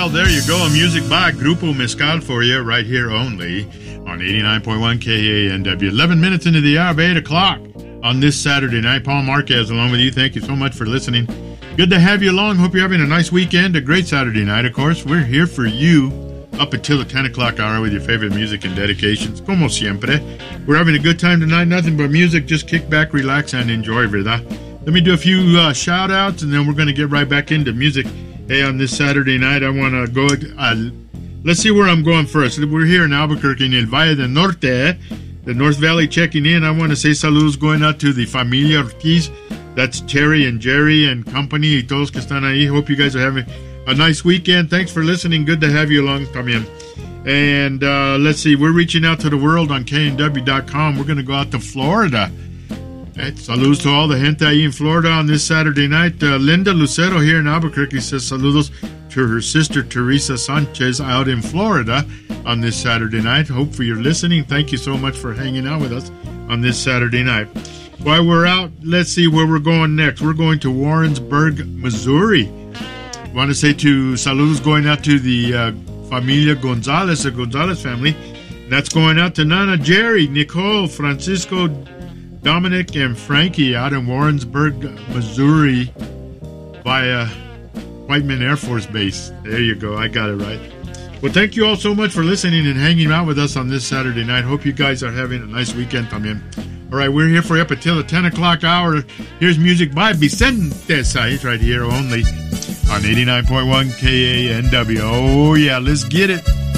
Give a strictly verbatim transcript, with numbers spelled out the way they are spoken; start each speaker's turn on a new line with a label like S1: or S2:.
S1: Well, there you go. Music by Grupo Mezcal for you right here only on eighty-nine point one K A N W. eleven minutes into the hour of eight o'clock on this Saturday night. Paul Marquez along with you. Thank you so much for listening. Good to have you along. Hope you're having a nice weekend, a great Saturday night, of course. We're here for you up until the ten o'clock hour with your favorite music and dedications, como siempre. We're having a good time tonight. Nothing but music. Just kick back, relax, and enjoy, ¿verdad? Let me do a few uh, shout-outs, and then we're going to get right back into music. Hey, on this Saturday night, I want to go... Uh, let's see where I'm going first. We're here in Albuquerque, in El Valle del Norte, the North Valley checking in. I want to say saludos going out to the Familia Ortiz. That's Terry and Jerry and company. Y todos que están ahí. Hope you guys are having a nice weekend. Thanks for listening. Good to have you along también. And uh, let's see. We're reaching out to the world on K N W dot com. We're going to go out to Florida. Hey, saludos to all the gente ahí in Florida on this Saturday night. Uh, Linda Lucero here in Albuquerque says saludos to her sister Teresa Sanchez out in Florida on this Saturday night. Hope you're listening. Thank you so much for hanging out with us on this Saturday night. While we're out, let's see where we're going next. We're going to Warrensburg, Missouri. I want to say to saludos going out to the uh, Familia Gonzalez, the Gonzalez family. That's going out to Nana, Jerry, Nicole, Francisco, Dominic, and Frankie out in Warrensburg, Missouri via Whiteman Air Force Base. There you go. I got it right. Well, thank you all so much for listening and hanging out with us on this Saturday night. Hope you guys are having a nice weekend también. All right, we're here for you up until the ten o'clock hour. Here's music by Vicente Saiz right here only on eighty-nine point one K A N W. Oh, yeah, let's get it.